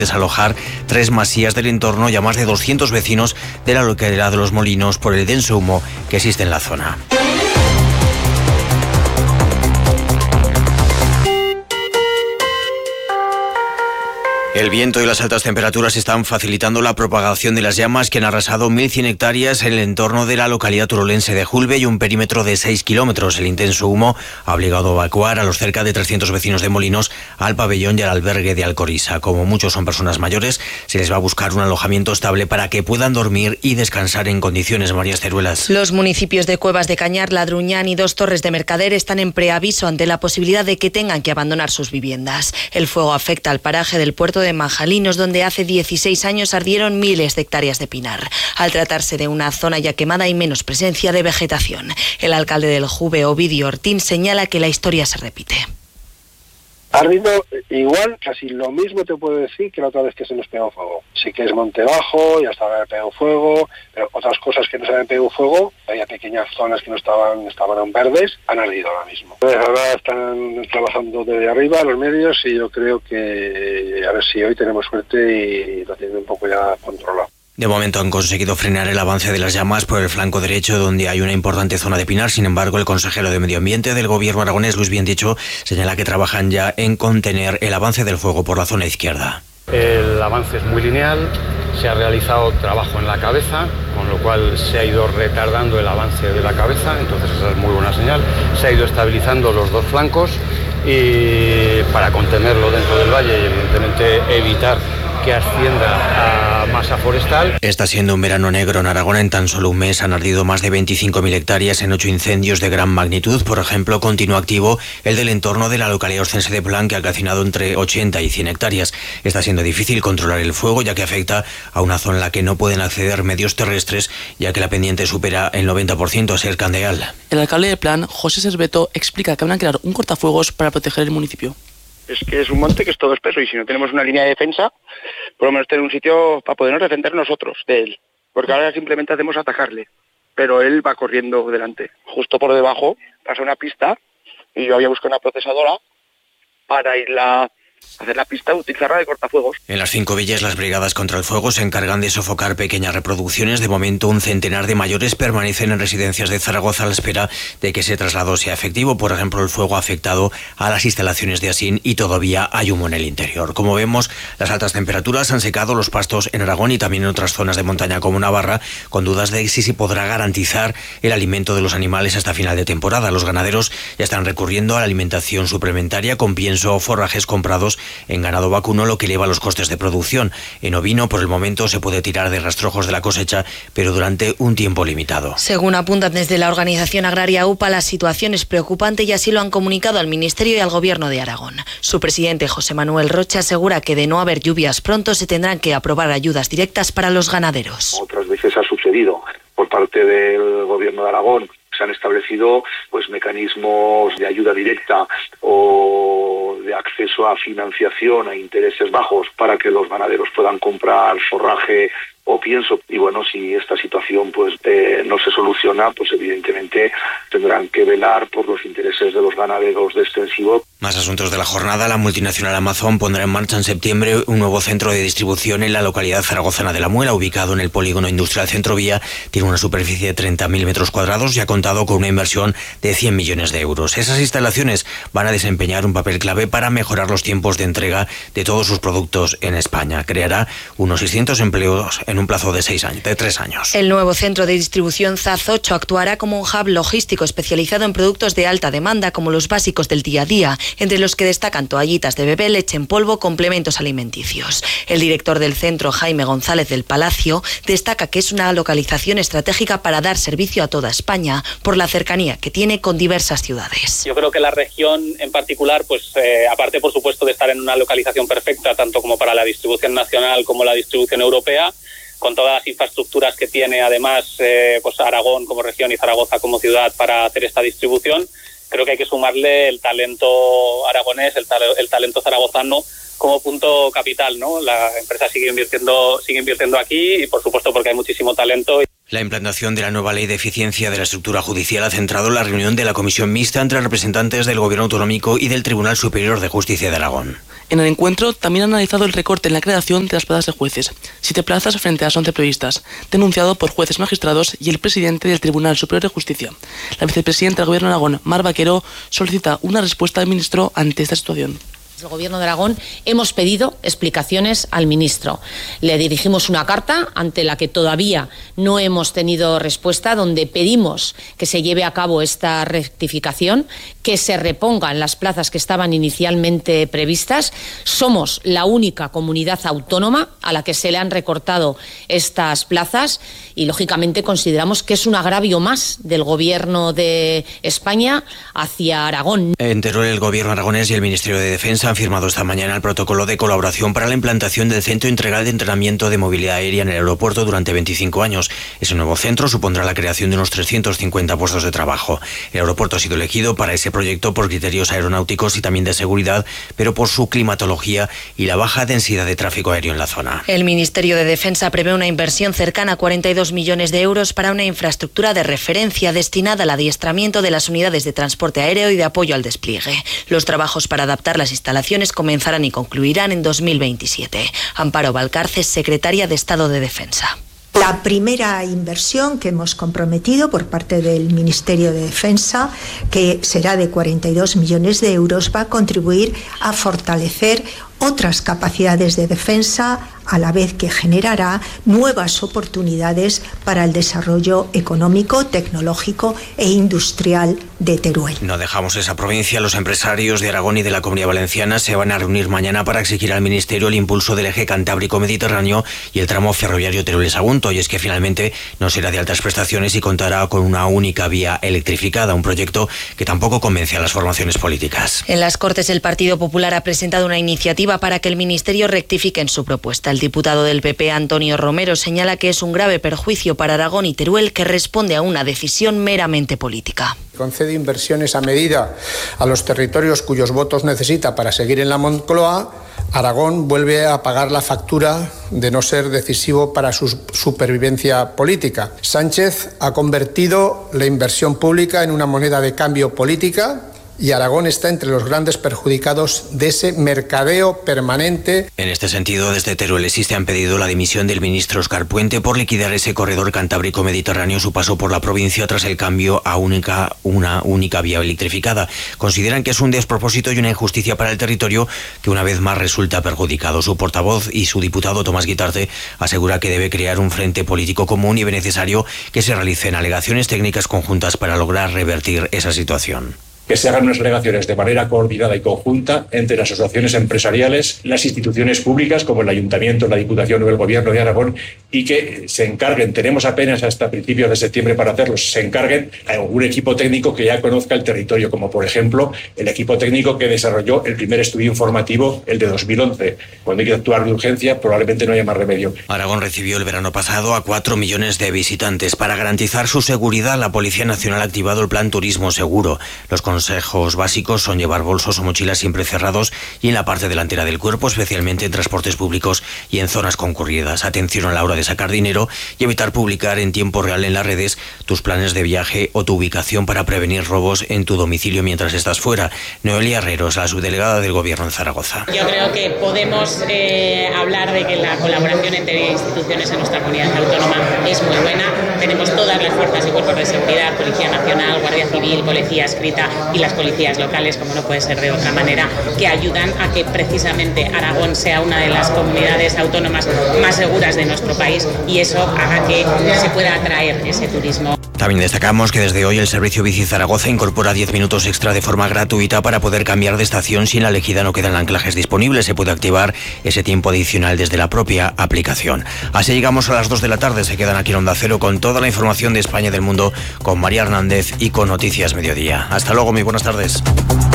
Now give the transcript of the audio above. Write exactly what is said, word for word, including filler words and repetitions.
desalojar tres masías del entorno y a más de doscientos vecinos de la localidad de Los Molinos por el denso humo que existe en la zona. El viento y las altas temperaturas están facilitando la propagación de las llamas que han arrasado mil cien hectáreas en el entorno de la localidad turolense de Julbe y un perímetro de seis kilómetros. El intenso humo ha obligado a evacuar a los cerca de trescientos vecinos de Molinos al pabellón y al albergue de Alcoriza. Como muchos son personas mayores, se les va a buscar un alojamiento estable para que puedan dormir y descansar en condiciones. María Esteruelas. Los municipios de Cuevas de Cañar, Ladruñán y Dos Torres de Mercader están en preaviso ante la posibilidad de que tengan que abandonar sus viviendas. El fuego afecta al paraje del puerto de Majalinos, donde hace dieciséis años ardieron miles de hectáreas de pinar. Al tratarse de una zona ya quemada hay menos presencia de vegetación. El alcalde del Julbe, Ovidio Ortín, señala que la historia se repite. Ha ardido igual, casi lo mismo te puedo decir que la otra vez que se nos pegó fuego. Sí que es Monte Bajo, ya estaba había pegado fuego, pero otras cosas que no se habían pegado fuego, había pequeñas zonas que no estaban, estaban aún verdes, han ardido ahora mismo. Pues ahora están trabajando desde arriba los medios y yo creo que a ver si hoy tenemos suerte y lo tienen un poco ya controlado. De momento han conseguido frenar el avance de las llamas por el flanco derecho, donde hay una importante zona de pinar. Sin embargo, el consejero de Medio Ambiente del Gobierno aragonés, Luis Biendicho, señala que trabajan ya en contener el avance del fuego por la zona izquierda. El avance es muy lineal, se ha realizado trabajo en la cabeza, con lo cual se ha ido retardando el avance de la cabeza, entonces esa es muy buena señal. Se ha ido estabilizando los dos flancos y para contenerlo dentro del valle y evidentemente evitar que ascienda a masa forestal. Está siendo un verano negro en Aragón. En tan solo un mes han ardido más de veinticinco mil hectáreas en ocho incendios de gran magnitud. Por ejemplo, continúa activo el del entorno de la localidad oscense de Plan, que ha calcinado entre ochenta y cien hectáreas. Está siendo difícil controlar el fuego, ya que afecta a una zona en la que no pueden acceder medios terrestres, ya que la pendiente supera el noventa por ciento a ser Candeal. El alcalde de Plan, José Serveto, explica que van a crear un cortafuegos para proteger el municipio. Es que es un monte que es todo espeso y si no tenemos una línea de defensa, por lo menos tener un sitio para podernos defender nosotros de él. Porque ahora simplemente hacemos atacarle, pero él va corriendo delante. Justo por debajo pasa una pista y yo había buscado una procesadora para irla hacer la pista, utilizarla de cortafuegos. En las cinco villas, las brigadas contra el fuego se encargan de sofocar pequeñas reproducciones. De momento, un centenar de mayores permanecen en residencias de Zaragoza a la espera de que ese traslado sea efectivo. Por ejemplo, el fuego ha afectado a las instalaciones de Asín y todavía hay humo en el interior. Como vemos, las altas temperaturas han secado los pastos en Aragón y también en otras zonas de montaña como Navarra, con dudas de si se podrá garantizar el alimento de los animales hasta final de temporada. Los ganaderos ya están recurriendo a la alimentación suplementaria con pienso o forrajes comprados en ganado vacuno, lo que eleva los costes de producción. En ovino, por el momento, se puede tirar de rastrojos de la cosecha, pero durante un tiempo limitado. Según apuntan desde la organización agraria U P A, la situación es preocupante y así lo han comunicado al Ministerio y al Gobierno de Aragón. Su presidente, José Manuel Rocha, asegura que de no haber lluvias pronto se tendrán que aprobar ayudas directas para los ganaderos. Otras veces ha sucedido por parte del Gobierno de Aragón. Se han establecido pues mecanismos de ayuda directa o de acceso a financiación a intereses bajos para que los ganaderos puedan comprar forraje o pienso. Y bueno, si esta situación pues eh, no se soluciona, pues evidentemente tendrán que velar por los intereses de los ganaderos de extensivo. Más asuntos de la jornada. La multinacional Amazon pondrá en marcha en septiembre un nuevo centro de distribución en la localidad zaragozana de La Muela, ubicado en el polígono industrial Centrovía. Tiene una superficie de treinta mil metros cuadrados y ha contado con una inversión de cien millones de euros. Esas instalaciones van a desempeñar un papel clave para mejorar los tiempos de entrega de todos sus productos en España. Creará unos seiscientos empleos en un plazo de seis años, de tres años. El nuevo centro de distribución Z A Z ocho actuará como un hub logístico especializado en productos de alta demanda, como los básicos del día a día, entre los que destacan toallitas de bebé, leche en polvo, complementos alimenticios. El director del centro, Jaime González del Palacio, destaca que es una localización estratégica para dar servicio a toda España por la cercanía que tiene con diversas ciudades. Yo creo que la región en particular, pues eh, aparte por supuesto de estar en una localización perfecta, tanto como para la distribución nacional como la distribución europea, con todas las infraestructuras que tiene además eh, pues Aragón como región y Zaragoza como ciudad para hacer esta distribución, creo que hay que sumarle el talento aragonés, el, ta- el talento zaragozano como punto capital, ¿no? La empresa sigue invirtiendo, sigue invirtiendo aquí y por supuesto porque hay muchísimo talento. La implantación de la nueva ley de eficiencia de la estructura judicial ha centrado la reunión de la comisión mixta entre representantes del Gobierno autonómico y del Tribunal Superior de Justicia de Aragón. En el encuentro también han analizado el recorte en la creación de las plazas de jueces, siete plazas frente a las once previstas, denunciado por jueces magistrados y el presidente del Tribunal Superior de Justicia. La vicepresidenta del Gobierno de Aragón, Mar Vaquero, solicita una respuesta del ministro ante esta situación. El Gobierno de Aragón hemos pedido explicaciones al ministro. Le dirigimos una carta ante la que todavía no hemos tenido respuesta, donde pedimos que se lleve a cabo esta rectificación, que se repongan las plazas que estaban inicialmente previstas. Somos la única comunidad autónoma a la que se le han recortado estas plazas y, lógicamente, consideramos que es un agravio más del Gobierno de España hacia Aragón. En Teruel, el Gobierno aragonés y el Ministerio de Defensa han firmado esta mañana el protocolo de colaboración para la implantación del Centro Integral de Entrenamiento de Movilidad Aérea en el aeropuerto durante veinticinco años. Ese nuevo centro supondrá la creación de unos trescientos cincuenta puestos de trabajo. El aeropuerto ha sido elegido para ese proyecto por criterios aeronáuticos y también de seguridad, pero por su climatología y la baja densidad de tráfico aéreo en la zona. El Ministerio de Defensa prevé una inversión cercana a cuarenta y dos millones de euros para una infraestructura de referencia destinada al adiestramiento de las unidades de transporte aéreo y de apoyo al despliegue. Los trabajos para adaptar las instalaciones comenzarán y concluirán en dos mil veintisiete. Amparo Valcarce, secretaria de Estado de Defensa. La primera inversión que hemos comprometido por parte del Ministerio de Defensa, que será de cuarenta y dos millones de euros, va a contribuir a fortalecer otras capacidades de defensa, a la vez que generará nuevas oportunidades para el desarrollo económico, tecnológico e industrial de Teruel. No dejamos esa provincia. Los empresarios de Aragón y de la Comunidad Valenciana se van a reunir mañana para exigir al Ministerio el impulso del eje cantábrico-mediterráneo y el tramo ferroviario Teruel-Sagunto. Y es que finalmente no será de altas prestaciones y contará con una única vía electrificada, un proyecto que tampoco convence a las formaciones políticas. En las Cortes, el Partido Popular ha presentado una iniciativa para que el Ministerio rectifique en su propuesta. El diputado del P P, Antonio Romero, señala que es un grave perjuicio para Aragón y Teruel que responde a una decisión meramente política. Concede inversiones a medida a los territorios cuyos votos necesita para seguir en la Moncloa. Aragón vuelve a pagar la factura de no ser decisivo para su supervivencia política. Sánchez ha convertido la inversión pública en una moneda de cambio política y Aragón está entre los grandes perjudicados de ese mercadeo permanente. En este sentido, desde Teruel Existe han pedido la dimisión del ministro Óscar Puente por liquidar ese corredor cantábrico-mediterráneo su paso por la provincia tras el cambio a única, una única vía electrificada. Consideran que es un despropósito y una injusticia para el territorio que una vez más resulta perjudicado. Su portavoz y su diputado Tomás Guitarte asegura que debe crear un frente político común y es necesario que se realicen alegaciones técnicas conjuntas para lograr revertir esa situación. Que se hagan unas alegaciones de manera coordinada y conjunta entre las asociaciones empresariales, las instituciones públicas como el Ayuntamiento, la Diputación o el Gobierno de Aragón y que se encarguen, tenemos apenas hasta principios de septiembre para hacerlo, se encarguen a un equipo técnico que ya conozca el territorio, como por ejemplo el equipo técnico que desarrolló el primer estudio informativo, el de dos mil once. Cuando hay que actuar de urgencia probablemente no haya más remedio. Aragón recibió el verano pasado a cuatro millones de visitantes. Para garantizar su seguridad, la Policía Nacional ha activado el Plan Turismo Seguro. Los consejos básicos son llevar bolsos o mochilas siempre cerrados y en la parte delantera del cuerpo, especialmente en transportes públicos y en zonas concurridas. Atención a la hora de sacar dinero y evitar publicar en tiempo real en las redes tus planes de viaje o tu ubicación para prevenir robos en tu domicilio mientras estás fuera. Noelia Herreros, la subdelegada del Gobierno en Zaragoza. Yo creo que podemos eh, hablar de que la colaboración entre instituciones en nuestra comunidad autónoma es muy buena. Tenemos todas las fuerzas y cuerpos de seguridad, Policía Nacional, Guardia Civil, Policía Escrita y las policías locales, como no puede ser de otra manera, que ayudan a que precisamente Aragón sea una de las comunidades autónomas más seguras de nuestro país y eso haga que se pueda atraer ese turismo. También destacamos que desde hoy el servicio Bici Zaragoza incorpora diez minutos extra de forma gratuita para poder cambiar de estación si en la elegida no quedan anclajes disponibles. Se puede activar ese tiempo adicional desde la propia aplicación. Así llegamos a las dos de la tarde. Se quedan aquí en Onda Cero con toda la información de España y del mundo con María Hernández y con Noticias Mediodía. Hasta luego, muy buenas tardes.